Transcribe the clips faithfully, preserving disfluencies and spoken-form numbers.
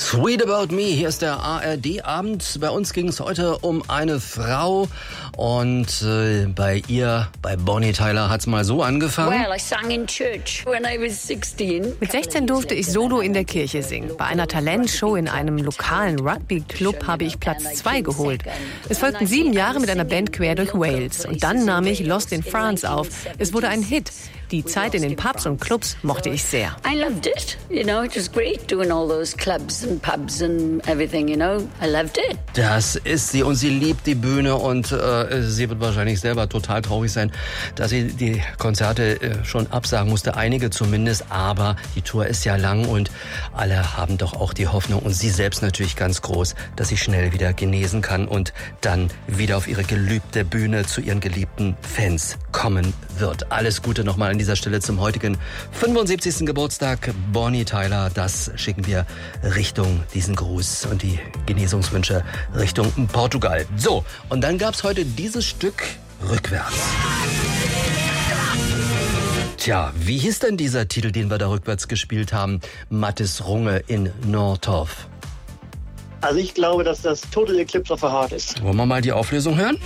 Sweet About Me, hier ist der A R D-Abend. Bei uns ging es heute um eine Frau und äh, bei ihr, bei Bonnie Tyler, hat's mal so angefangen. Well, I sang in church when I was sixteen. Mit sechzehn durfte ich solo in der Kirche singen. Bei einer Talentshow in einem lokalen Rugby-Club habe ich Platz zwei geholt. Es folgten sieben Jahre mit einer Band quer durch Wales. Und dann nahm ich Lost in France auf. Es wurde ein Hit. Die Zeit in den Pubs und Clubs mochte ich sehr. I loved it. You know, it was great doing all those clubs and pubs and everything, you know. I loved it. Das ist sie und sie liebt die Bühne und äh, sie wird wahrscheinlich selber total traurig sein, dass sie die Konzerte äh, schon absagen musste, einige zumindest, aber die Tour ist ja lang und alle haben doch auch die Hoffnung und sie selbst natürlich ganz groß, dass sie schnell wieder genesen kann und dann wieder auf ihre geliebte Bühne zu ihren geliebten Fans kommen wird. Alles Gute nochmal an dieser Stelle zum heutigen fünfundsiebzigsten Geburtstag Bonnie Tyler. Das schicken wir Richtung diesen Gruß und die Genesungswünsche Richtung Portugal. So, und dann gab's heute dieses Stück rückwärts. Tja, wie hieß denn dieser Titel, den wir da rückwärts gespielt haben? Mathis Runge in Nordhoff. Also ich glaube, dass das Total Eclipse of the Heart ist. Wollen wir mal die Auflösung hören?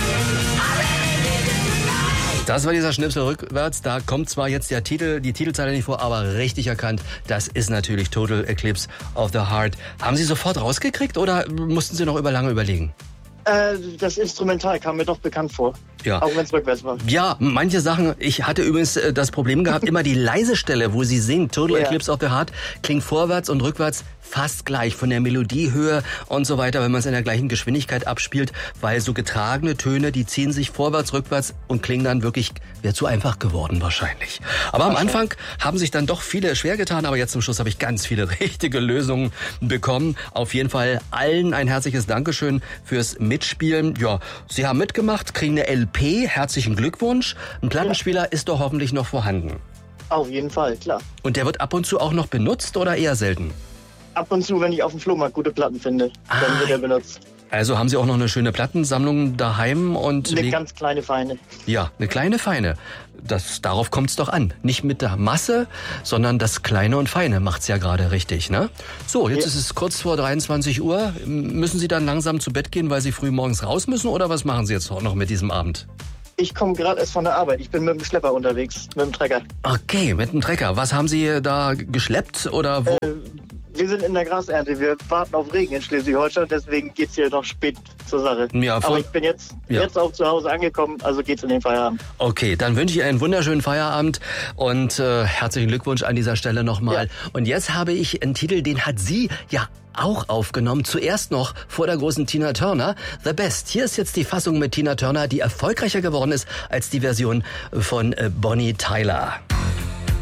Das war dieser Schnipsel rückwärts. Da kommt zwar jetzt der Titel, die Titelzeile nicht vor, aber richtig erkannt. Das ist natürlich Total Eclipse of the Heart. Haben Sie sofort rausgekriegt oder mussten Sie noch über lange überlegen? Äh, das Instrumental kam mir doch bekannt vor. Ja. Auch wenn es rückwärts war. Ja, manche Sachen. Ich hatte übrigens äh, das Problem gehabt, immer die leise Stelle, wo sie singt, Total Ja. Eclipse of the Heart, klingt vorwärts und rückwärts fast gleich von der Melodiehöhe und so weiter, wenn man es in der gleichen Geschwindigkeit abspielt, weil so getragene Töne, die ziehen sich vorwärts, rückwärts und klingen dann wirklich, wäre zu einfach geworden wahrscheinlich. Aber am Anfang haben sich dann doch viele schwer getan, aber jetzt zum Schluss habe ich ganz viele richtige Lösungen bekommen. Auf jeden Fall allen ein herzliches Dankeschön fürs Mitspielen. Ja, Sie haben mitgemacht, kriegen eine L P, herzlichen Glückwunsch. Ein Plattenspieler ist doch hoffentlich noch vorhanden. Auf jeden Fall, klar. Und der wird ab und zu auch noch benutzt oder eher selten? Ab und zu, wenn ich auf dem Flohmarkt gute Platten finde, Ah. dann wird er benutzt. Also haben Sie auch noch eine schöne Plattensammlung daheim und Eine wie- ganz kleine Feine. ja, eine kleine Feine. Das, darauf kommt es doch an. Nicht mit der Masse, sondern das Kleine und Feine macht's ja gerade richtig, ne? So, jetzt Ja. ist es kurz vor dreiundzwanzig Uhr. Müssen Sie dann langsam zu Bett gehen, weil Sie früh morgens raus müssen oder was machen Sie jetzt noch mit diesem Abend? Ich komme gerade erst von der Arbeit. Ich bin mit dem Schlepper unterwegs, mit dem Trecker. Okay, mit dem Trecker. Was haben Sie da geschleppt oder wo? Äh, wir sind in der Grasernte. Wir warten auf Regen in Schleswig-Holstein. Deswegen geht's hier noch spät zur Sache. Ja, voll- Aber ich bin jetzt, Ja. jetzt auch zu Hause angekommen. Also geht's in den Feierabend. Okay, dann wünsche ich einen wunderschönen Feierabend und äh, herzlichen Glückwunsch an dieser Stelle nochmal. Ja. Und jetzt habe ich einen Titel, den hat sie ja auch aufgenommen. Zuerst noch vor der großen Tina Turner. The Best. Hier ist jetzt die Fassung mit Tina Turner, die erfolgreicher geworden ist als die Version von äh, Bonnie Tyler.